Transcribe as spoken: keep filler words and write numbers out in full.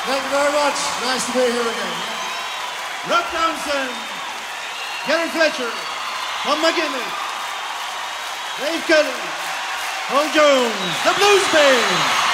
Thank you very much. Nice to be here again. Rob Thompson, Gary Fletcher, Tom McGinnis, Dave Kelly, Paul Jones, the Blues Band.